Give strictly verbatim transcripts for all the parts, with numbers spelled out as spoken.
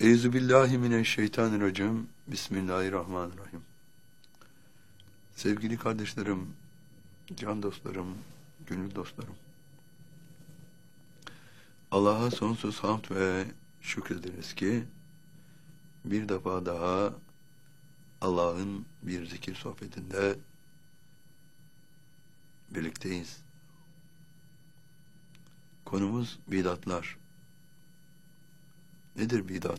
Euzubillahimineşşeytanirracim. Bismillahirrahmanirrahim. Sevgili kardeşlerim, can dostlarım, gönül dostlarım. Allah'a sonsuz hamd ve şükrederiz ki bir defa daha Allah'ın bir zikir sohbetinde birlikteyiz. Konumuz bidatlar. Nedir bidat?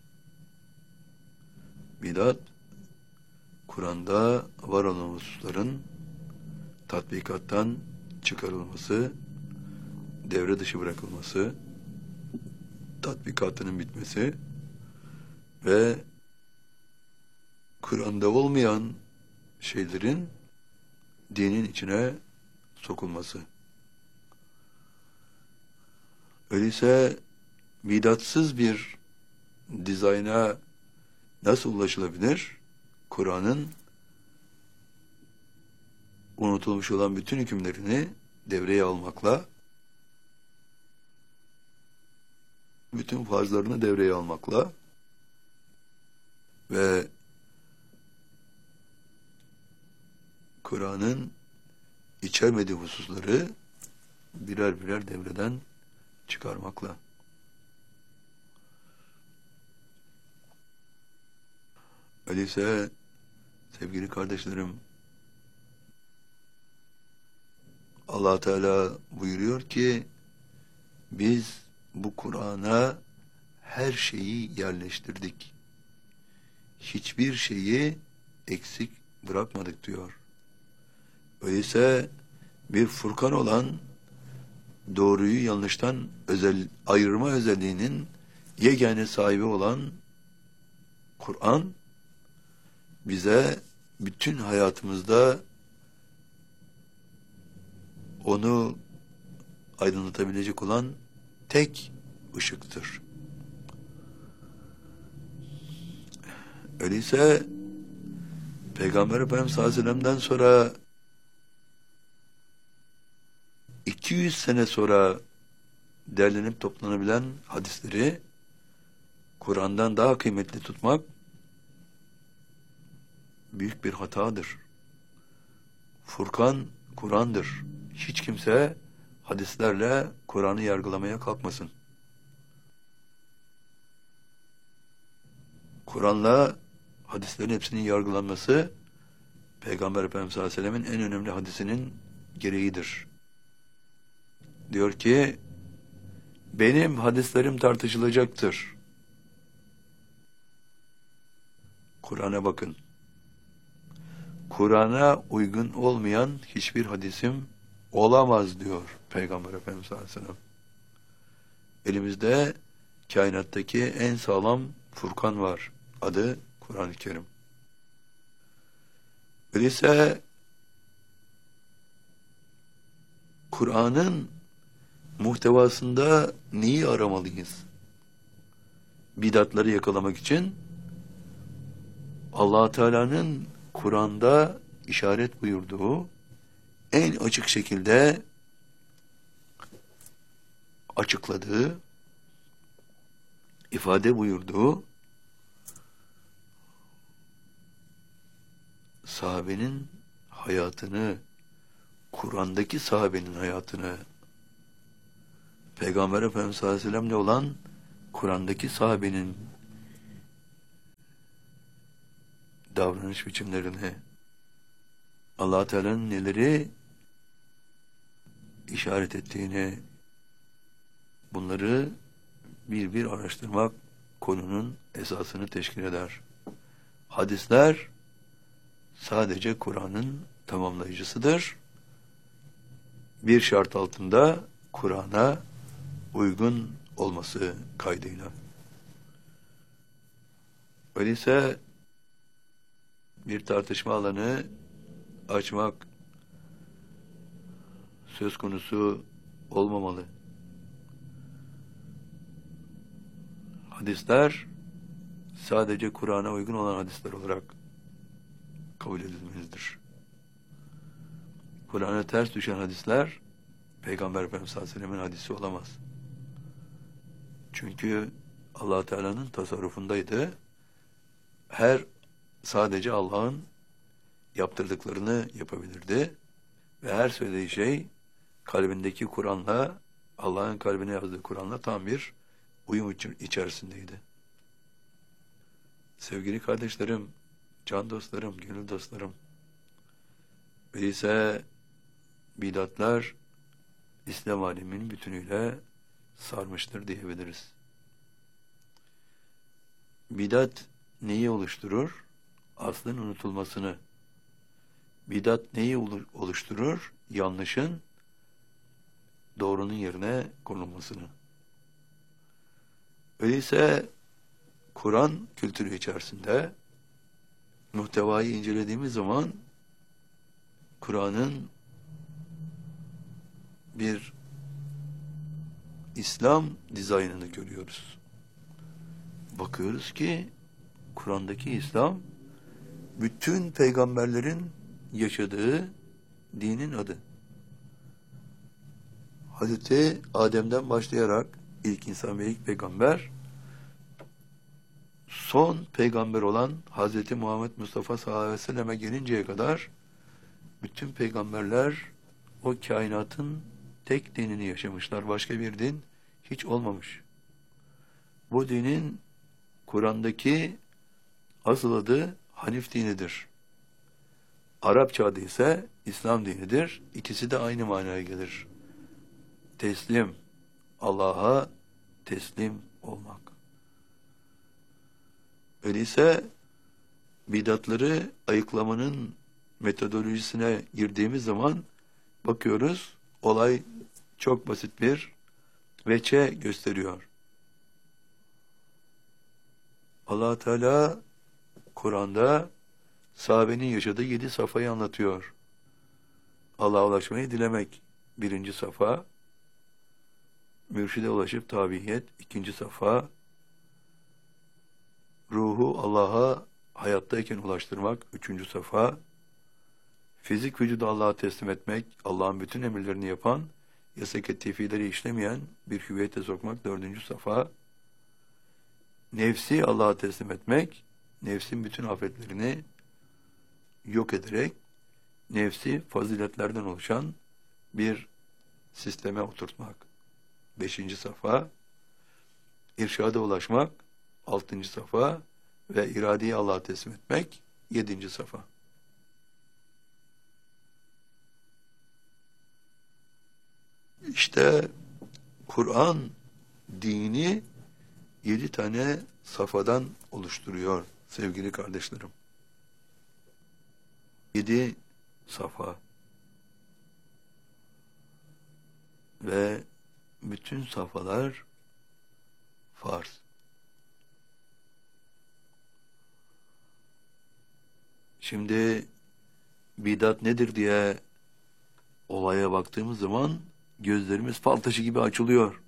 Bidat, Kur'an'da var olan hususların tatbikattan çıkarılması, devre dışı bırakılması, tatbikatının bitmesi ve Kur'an'da olmayan şeylerin dinin içine sokulması. Öyleyse bidatsız bir dizayna nasıl ulaşılabilir? Kur'an'ın unutulmuş olan bütün hükümlerini devreye almakla, bütün farzlarını devreye almakla ve Kur'an'ın içermediği hususları birer birer devreden çıkarmakla. Öyleyse sevgili kardeşlerim, Allah Teala buyuruyor ki biz bu Kur'an'a her şeyi yerleştirdik. Hiçbir şeyi eksik bırakmadık diyor. Öyleyse bir Furkan olan, doğruyu yanlıştan özel, ayırma özelliğinin yegane sahibi olan Kur'an, bize bütün hayatımızda onu aydınlatabilecek olan tek ışıktır. Öyleyse Peygamber Efendimiz sallallahu aleyhi ve sellem'den sonra iki yüz sene sonra derlenip toplanabilen hadisleri Kur'an'dan daha kıymetli tutmak büyük bir hatadır. Furkan Kur'an'dır. Hiç kimse hadislerle Kur'an'ı yargılamaya kalkmasın. Kur'an'la hadislerin hepsinin yargılanması Peygamber Efendimiz sallallahu aleyhi ve sellem'in en önemli hadisinin gereğidir. Diyor ki, benim hadislerim tartışılacaktır. Kur'an'a bakın. Kur'an'a uygun olmayan hiçbir hadisim olamaz diyor Peygamber Efendimiz sallallahu aleyhi ve sellem. Elimizde kainattaki en sağlam Furkan var. Adı Kur'an-ı Kerim. Öyleyse Kur'an'ın muhtevasında neyi aramalıyız? Bidatları yakalamak için Allah Teala'nın Kur'an'da işaret buyurduğu, en açık şekilde açıkladığı, ifade buyurduğu sahabenin hayatını, Kur'an'daki sahabenin hayatını, Peygamber Efendimiz sallallahu aleyhi ve sellem'le olan Kur'an'daki sahabenin davranış biçimlerini, Allah Teala'nın neleri işaret ettiğini, bunları bir bir araştırmak konunun esasını teşkil eder. Hadisler sadece Kur'an'ın tamamlayıcısıdır. Bir şart altında Kur'an'a uygun olması kaydıyla. Öyleyse bir tartışma alanı açmak söz konusu olmamalı. Hadisler sadece Kur'an'a uygun olan hadisler olarak kabul edilmelidir. Kur'an'a ters düşen hadisler Peygamber Efendimiz sallallahu aleyhi ve sellem'in hadisi olamaz. Çünkü Allah Teala'nın tasarrufundaydı. Her sadece Allah'ın yaptırdıklarını yapabilirdi ve her söylediği şey kalbindeki Kur'an'la, Allah'ın kalbine yazdığı Kur'an'la tam bir uyum içerisindeydi. Sevgili kardeşlerim, can dostlarım, gönül dostlarım, öyleyse bidatlar İslam aleminin bütünüyle sarmıştır diyebiliriz. Bidat neyi oluşturur? Aslın unutulmasını. Bidat neyi oluşturur? Yanlışın doğrunun yerine konulmasını. Öyleyse Kur'an kültürü içerisinde muhtevayı incelediğimiz zaman Kur'an'ın bir İslam dizaynını görüyoruz. Bakıyoruz ki Kur'an'daki İslam bütün peygamberlerin yaşadığı dinin adı. Hazreti Adem'den başlayarak ilk insan ve ilk peygamber, son peygamber olan Hazreti Muhammed Mustafa sallallahu aleyhi ve selleme gelinceye kadar bütün peygamberler o kainatın tek dinini yaşamışlar. Başka bir din hiç olmamış. Bu dinin Kur'an'daki asıl adı Hanif dinidir. Arapça adı ise İslam dinidir. İkisi de aynı manaya gelir. Teslim, Allah'a teslim olmak. Öyleyse bidatları ayıklamanın metodolojisine girdiğimiz zaman bakıyoruz, olay çok basit bir veçe gösteriyor. Allah Teala Kur'an'da sahabenin yaşadığı yedi safhayı anlatıyor. Allah'a ulaşmayı dilemek birinci safa, mürşide ulaşıp tabiyet ikinci safa, ruhu Allah'a hayattayken ulaştırmak üçüncü safa, fizik vücudu Allah'a teslim etmek, Allah'ın bütün emirlerini yapan, yasak ettiği işlemeyen bir hüviyete sokmak dördüncü safa, nefsi Allah'a teslim etmek, nefsin bütün afetlerini yok ederek, nefsi faziletlerden oluşan bir sisteme oturtmak. Beşinci safa, irşada ulaşmak, altıncı safa ve iradeyi Allah'a teslim etmek, yedinci safa. İşte Kur'an dini yedi tane safhadan oluşturuyor sevgili kardeşlerim. Yedi safa ve bütün safhalar farz. Şimdi bidat nedir diye olaya baktığımız zaman gözlerimiz fal taşı gibi açılıyor.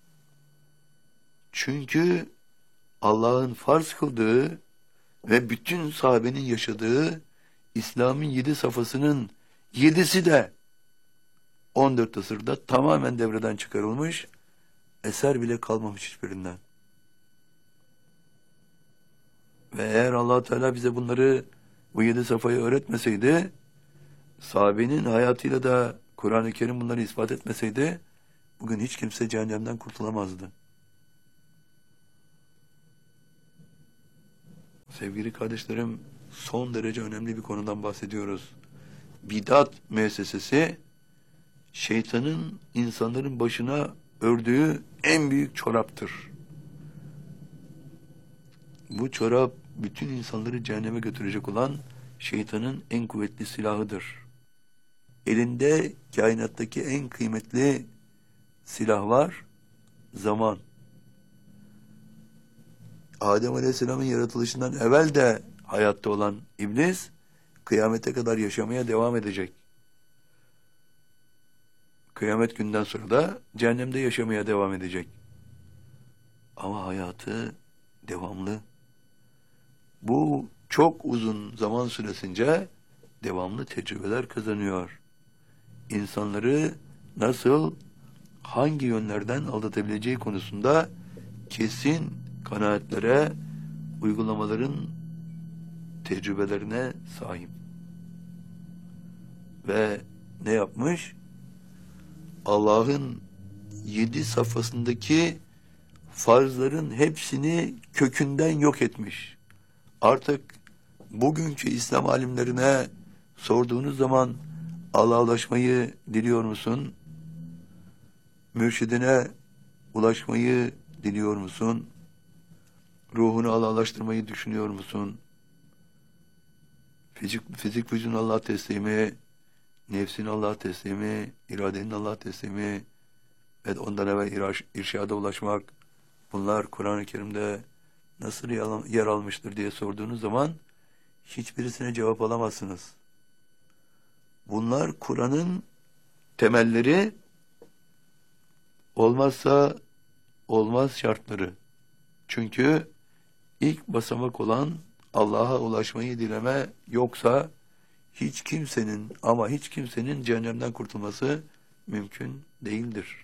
Çünkü Allah'ın farz kıldığı ve bütün sahabenin yaşadığı İslam'ın yedi safhasının yedisi de on dört asırda tamamen devreden çıkarılmış, eser bile kalmamış hiçbirinden. Ve eğer Allah Teala bize bunları, bu yedi safhayı öğretmeseydi, sahabenin hayatıyla da Kur'an-ı Kerim bunları ispat etmeseydi, bugün hiç kimse cehennemden kurtulamazdı. Sevgili kardeşlerim, son derece önemli bir konudan bahsediyoruz. Bidat müessesesi, şeytanın insanların başına ördüğü en büyük çoraptır. Bu çorap, bütün insanları cehenneme götürecek olan şeytanın en kuvvetli silahıdır. Elinde kainattaki en kıymetli silah var, zaman. Adem Aleyhisselam'ın yaratılışından evvel de hayatta olan iblis, kıyamete kadar yaşamaya devam edecek. Kıyamet günden sonra da cehennemde yaşamaya devam edecek. Ama hayatı devamlı. Bu çok uzun zaman süresince devamlı tecrübeler kazanıyor. İnsanları nasıl, hangi yönlerden aldatabileceği konusunda kesin kanaatlere, uygulamaların tecrübelerine sahip. Ve ne yapmış? Allah'ın yedi safhasındaki farzların hepsini kökünden yok etmiş. Artık bugünkü İslam alimlerine sorduğunuz zaman Allah'a ulaşmayı diliyor musun? Mürşidine ulaşmayı diliyor musun? Ruhunu Allah'laştırmayı düşünüyor musun? Fizik, fizik vücudun Allah'a teslimi, nefsin Allah'a teslimi, iradenin Allah'a teslimi ve ondan evvel irş irşada ulaşmak, bunlar Kur'an-ı Kerim'de nasıl yer almıştır diye sorduğunuz zaman hiçbirisine cevap alamazsınız. Bunlar Kur'an'ın temelleri, olmazsa olmaz şartları. Çünkü ilk basamak olan Allah'a ulaşmayı dileme yoksa hiç kimsenin ama hiç kimsenin cehennemden kurtulması mümkün değildir.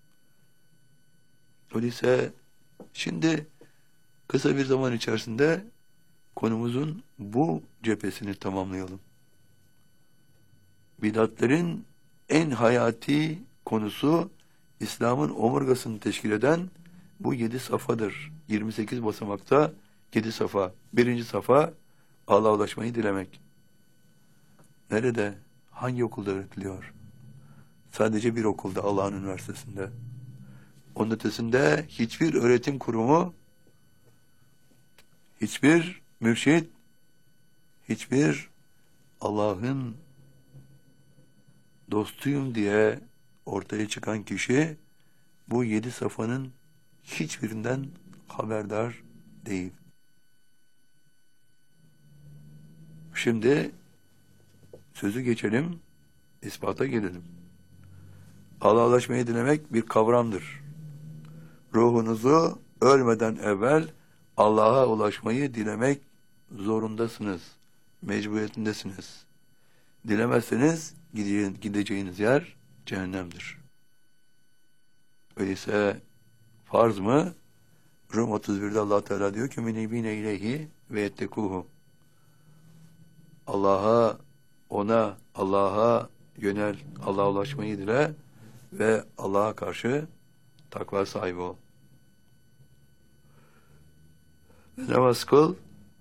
Öyleyse şimdi kısa bir zaman içerisinde konumuzun bu cephesini tamamlayalım. Bidatlerin en hayati konusu İslam'ın omurgasını teşkil eden bu yedi safadır. yirmi sekiz basamakta yedi safa. Birinci safa Allah'a ulaşmayı dilemek. Nerede? Hangi okulda öğretiliyor? Sadece bir okulda, Allah'ın üniversitesinde. Onun ötesinde hiçbir öğretim kurumu, hiçbir mürşid, hiçbir Allah'ın dostuyum diye ortaya çıkan kişi bu yedi safanın hiçbirinden haberdar değil. Şimdi sözü geçelim, ispata gelelim. Allah'a ulaşmayı dilemek bir kavramdır. Ruhunuzu ölmeden evvel Allah'a ulaşmayı dilemek zorundasınız, mecburiyetindesiniz. Dilemezseniz gideceğiniz yer cehennemdir. Öyleyse farz mı? Rum otuz birde Allah Teala diyor ki minibine ileyhi ve yettekuhu. Allah'a, ona, Allah'a yönel, Allah'a ulaşmayı dile ve Allah'a karşı takva sahibi ol. Ve namaz kıl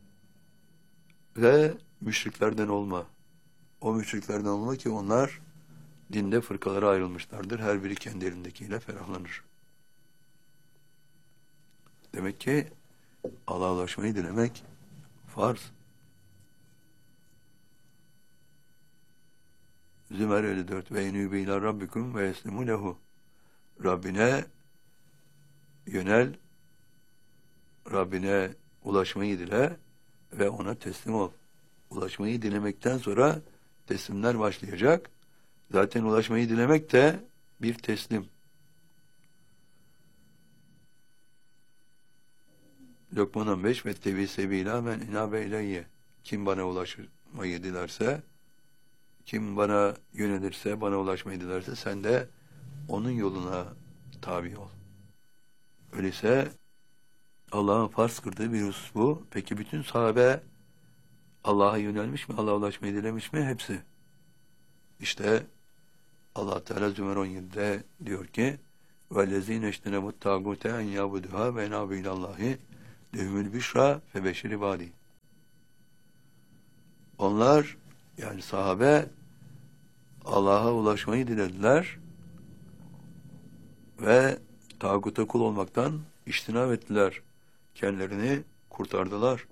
ve müşriklerden olma. O müşriklerden olma ki onlar dinde fırkalara ayrılmışlardır. Her biri kendi elindekiyle ferahlanır. Demek ki Allah'a ulaşmayı dilemek farz. Zümer elli dört ve enûbî ilâ rabbikum ve eslimû lehu. Rabbine yönel, Rabbine ulaşmayı dile ve ona teslim ol. Ulaşmayı dilemekten sonra teslimler başlayacak. Zaten ulaşmayı dilemek de bir teslim. Lokman on beş ve tebi sebîlâ men inâbe ileyye. Kim bana ulaşmayı dilerse, kim bana yönelirse, bana ulaşmayı dilerse sen de onun yoluna tabi ol. Öyleyse Allah'ın farz kıldığı bir husus bu. Peki bütün sahabe Allah'a yönelmiş mi? Allah'a ulaşmayı dilemiş mi? Hepsi. İşte Allah Teala Zümer on yedide diyor ki وَالَّذ۪ينَ اَشْتَنَبُ التَّاغُوتَ اَنْ يَعْبُدُهَا وَاَنَابُ اِلَى اللّٰهِ لَهُمُ الْبِشْرَى فَبَشِّرِ بَادِي. Onlar, yani sahabe, Allah'a ulaşmayı dilediler ve tağuta kul olmaktan iştinab ettiler. Kendilerini kurtardılar.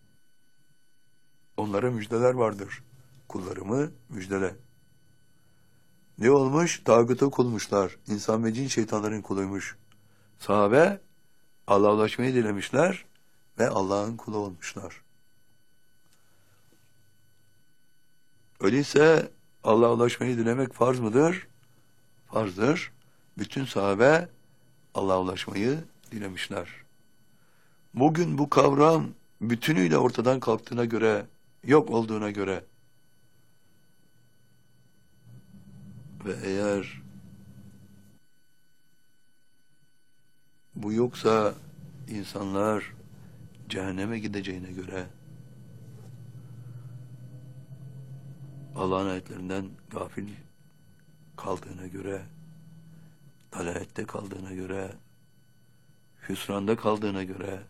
Onlara müjdeler vardır. Kullarımı müjdele. Ne olmuş? Tağuta kulmuşlar. İnsan ve cin şeytanların kuluymuş. Sahabe Allah'a ulaşmayı dilemişler ve Allah'ın kulu olmuşlar. Öyleyse Allah'a ulaşmayı dilemek farz mıdır? Farzdır. Bütün sahabe Allah'a ulaşmayı dilemişler. Bugün bu kavram bütünüyle ortadan kalktığına göre, yok olduğuna göre ve eğer bu yoksa insanlar cehenneme gideceğine göre, Allah'ın ayetlerinden gafil kaldığına göre, dalalette kaldığına göre, hüsranda kaldığına göre,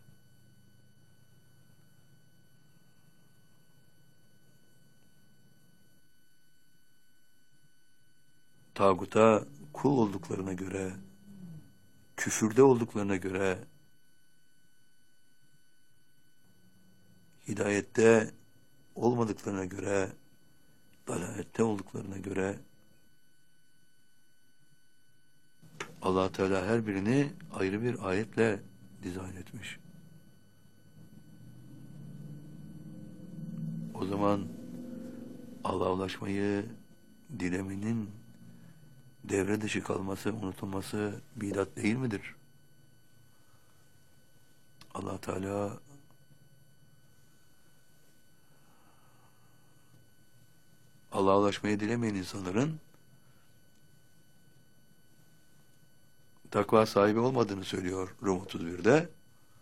tağuta kul olduklarına göre, küfürde olduklarına göre, hidayette olmadıklarına göre, dalalette olduklarına göre, Allah Teala her birini ayrı bir ayetle dizayn etmiş. O zaman Allah'a ulaşmayı dilemenin devre dışı kalması, unutulması bidat değil midir? Allah Teala Allah'a ulaşmayı dilemeyen insanların takva sahibi olmadığını söylüyor Rum otuz birde.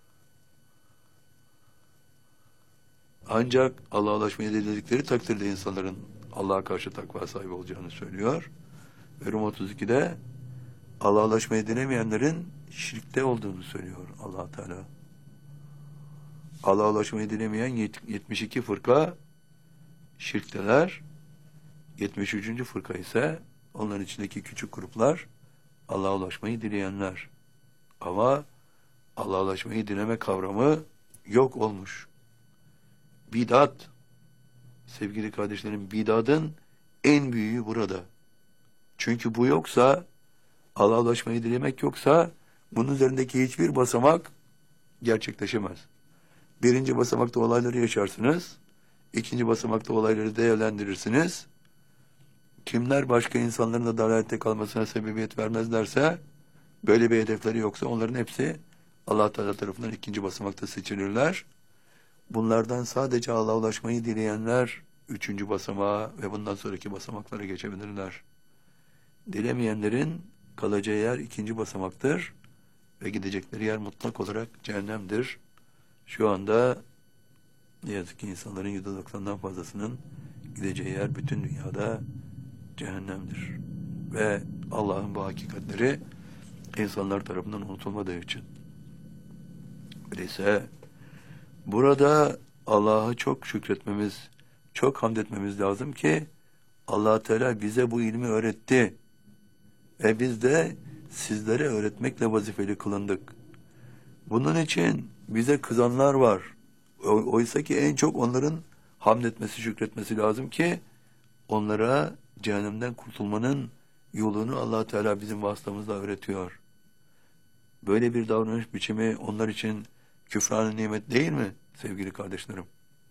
Ancak Allah'a ulaşmayı diledikleri takdirde insanların Allah'a karşı takva sahibi olacağını söylüyor. Ve Rum otuz ikide Allah'a ulaşmayı dilemeyenlerin şirkte olduğunu söylüyor Allah Teala. Allah'a ulaşmayı dilemeyen yetmiş iki fırka şirkteler. yetmiş üçüncü fırka ise onların içindeki küçük gruplar Allah'a ulaşmayı dileyenler. Ama Allah'a ulaşmayı dileme kavramı yok olmuş. Bidat, sevgili kardeşlerim, bidatın en büyüğü burada. Çünkü bu yoksa, Allah'a ulaşmayı dilemek yoksa, bunun üzerindeki hiçbir basamak gerçekleşemez. Birinci basamakta olayları yaşarsınız, ikinci basamakta olayları değerlendirirsiniz. Kimler başka insanların da dalalette kalmasına sebebiyet vermezlerse, böyle bir hedefleri yoksa onların hepsi Allah Teala tarafından ikinci basamakta seçilirler. Bunlardan sadece Allah'a ulaşmayı dileyenler üçüncü basamağa ve bundan sonraki basamaklara geçebilirler. Dilemeyenlerin kalacağı yer ikinci basamaktır ve gidecekleri yer mutlak olarak cehennemdir. Şu anda ne yazık ki insanların yüzde doksandan fazlasının gideceği yer bütün dünyada cehennemdir. Ve Allah'ın bu hakikatleri insanlar tarafından unutulmadığı için. Öyleyse burada Allah'a çok şükretmemiz, çok hamd etmemiz lazım ki Allah Teala bize bu ilmi öğretti. Ve biz de sizlere öğretmekle vazifeli kılındık. Bunun için bize kızanlar var. Oysa ki en çok onların hamd etmesi, şükretmesi lazım ki onlara cehennemden kurtulmanın yolunu Allah Teala bizim vasıtamızla öğretiyor. Böyle bir davranış biçimi onlar için küfran-ı nimet değil mi sevgili kardeşlerim?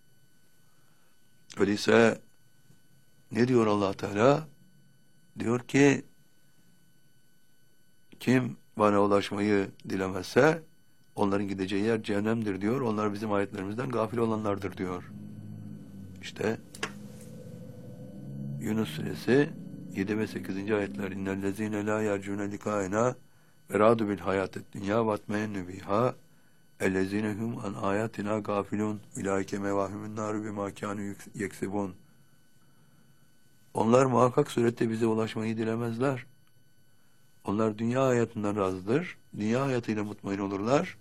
Öyleyse ne diyor Allah Teala? Diyor ki kim bana ulaşmayı dilemezse onların gideceği yer cehennemdir diyor. Onlar bizim ayetlerimizden gafil olanlardır diyor. İşte Yunus suresi yedi ve sekizinci ayetler. İnnellezîne lâ yercûne likâena ve râdu bil hayâtet dünyâ vatmeyennü bihâ ellezîne hum an âyâtinâ gâfilûn ulâike mevâhümün nâru bimâ kânû yeksibûn. Onlar muhakkak surette bize ulaşmayı dilemezler. Onlar dünya hayatından razıdır. Dünya hayatıyla mutmain olurlar.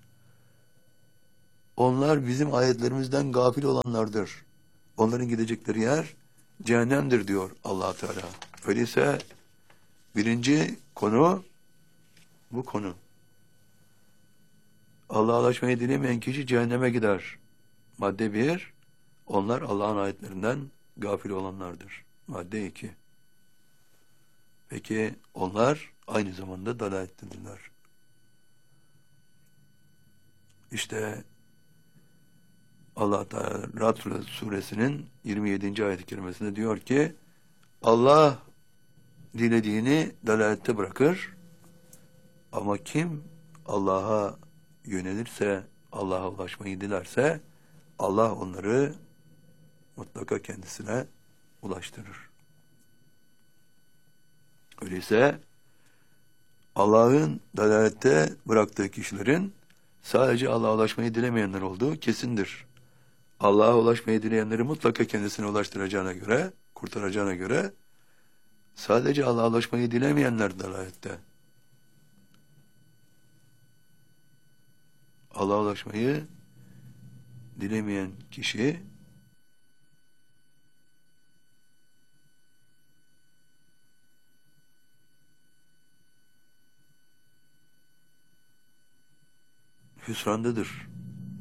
Onlar bizim ayetlerimizden gafil olanlardır. Onların gidecekleri yer cehennemdir diyor Allah Teala. Öyleyse birinci konu bu konu. Allah'a ulaşmayı dilemeyen kişi cehenneme gider. Madde bir, onlar Allah'ın ayetlerinden gafil olanlardır. Madde iki. Peki onlar aynı zamanda dalalettedirler. İşte Allah Teala Ra'd suresinin yirmi yedinci ayet-i kerimesinde diyor ki Allah dilediğini dalalette bırakır ama kim Allah'a yönelirse, Allah'a ulaşmayı dilerse Allah onları mutlaka kendisine ulaştırır. Öyleyse Allah'ın dalalette bıraktığı kişilerin sadece Allah'a ulaşmayı dilemeyenler olduğu kesindir. Allah'a ulaşmayı dileyenleri mutlaka kendisine ulaştıracağına göre, kurtaracağına göre, sadece Allah'a ulaşmayı dilemeyenler dalalette. Allah'a ulaşmayı dilemeyen kişi hüsrandadır.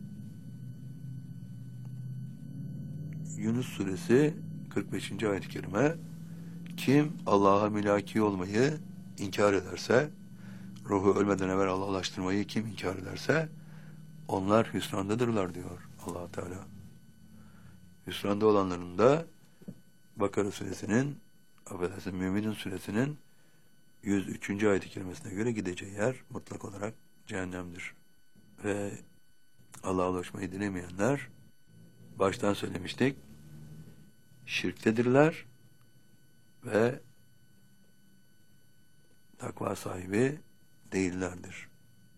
Yunus suresi kırk beşinci ayet-i kerime, kim Allah'a mülaki olmayı inkar ederse, ruhu ölmeden evvel Allah'a ulaştırmayı kim inkar ederse, onlar hüsrandadırlar diyor Allah Teala. Hüsranda olanların da Bakara suresinin, affedersin Müminun suresinin yüz üçüncü ayet-i kerimesine göre gideceği yer mutlak olarak cehennemdir. Ve Allah'a ulaşmayı dilemeyenler, baştan söylemiştik, şirktedirler ve takva sahibi değillerdir.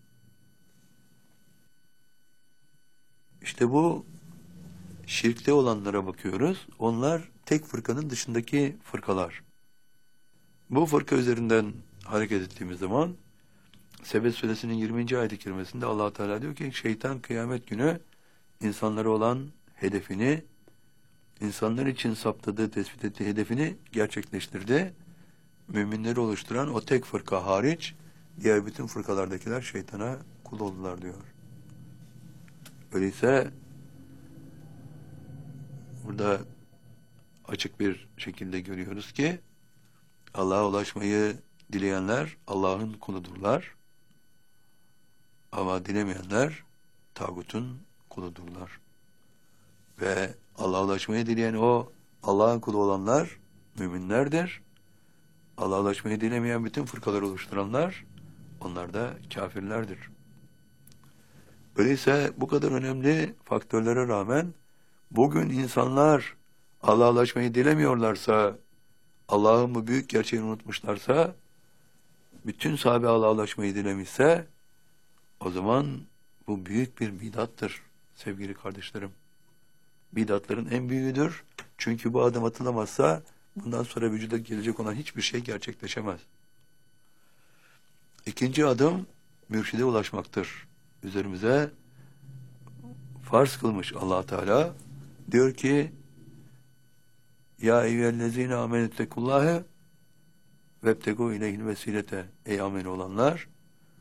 İşte bu şirkte olanlara bakıyoruz. Onlar tek fırkanın dışındaki fırkalar. Bu fırka üzerinden hareket ettiğimiz zaman Sebet suresinin yirminci ayet-i kerimesinde Allah Teala diyor ki, şeytan kıyamet günü insanlara olan hedefini, insanlar için saptadığı, tespit ettiği hedefini gerçekleştirdi. Müminleri oluşturan o tek fırka hariç diğer bütün fırkalardakiler şeytana kul oldular diyor. Öyleyse burada açık bir şekilde görüyoruz ki Allah'a ulaşmayı dileyenler Allah'ın kuludurlar. Ama dilemeyenler tağutun kuludurlar. Ve Allah'a ulaşmayı dileyen o Allah'ın kulu olanlar müminlerdir. Allah'a ulaşmayı dilemeyen bütün fırkaları oluşturanlar onlar da kafirlerdir. Öyleyse bu kadar önemli faktörlere rağmen bugün insanlar Allah'a ulaşmayı dilemiyorlarsa, Allah'ın bu büyük gerçeğini unutmuşlarsa, bütün sahabe Allah'a ulaşmayı dilemişse, o zaman bu büyük bir bidattır sevgili kardeşlerim. Bidatların en büyüğüdür. Çünkü bu adım atılamazsa bundan sonra vücuda gelecek olan hiçbir şey gerçekleşemez. İkinci adım mürşide ulaşmaktır. Üzerimize farz kılmış Allah Teala. Diyor ki, ya eyyühellezine amenüttekullâhe vebtegû ileyhil vesilete. Ey ameli olanlar,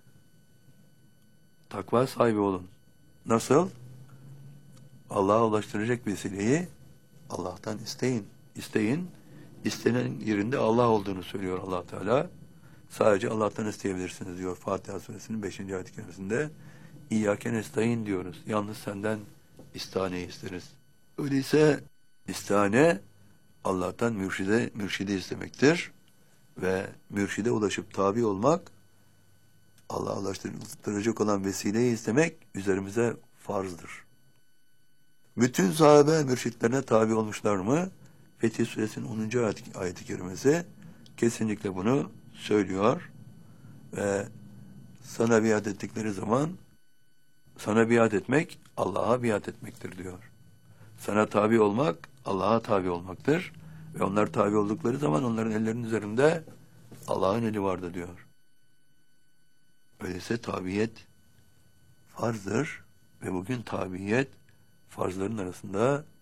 takva sahibi olun. Nasıl? Allah'a ulaştıracak vesileyi Allah'tan isteyin. İsteyin. İstenen yerinde Allah olduğunu söylüyor Allah Teala. Sadece Allah'tan isteyebilirsiniz diyor Fatiha suresinin beşinci ayet-i kerimesinde. İyyâke nestaîn diyoruz. Yalnız senden istihaneyi isteriz. Öyleyse istihane Allah'tan mürşide, mürşidi istemektir. Ve mürşide ulaşıp tabi olmak, Allah'a ulaştıracak olan vesileyi istemek üzerimize farzdır. Bütün sahabe mürşitlerine tabi olmuşlar mı? Fetih Suresinin onuncu ayet, ayet-i kerimesi kesinlikle bunu söylüyor. Ve sana biat ettikleri zaman, sana biat etmek Allah'a biat etmektir diyor. Sana tabi olmak Allah'a tabi olmaktır. Ve onlar tabi oldukları zaman onların ellerinin üzerinde Allah'ın eli vardı diyor. Öyleyse tabiyet farzdır ve bugün tabiyet farzların arasında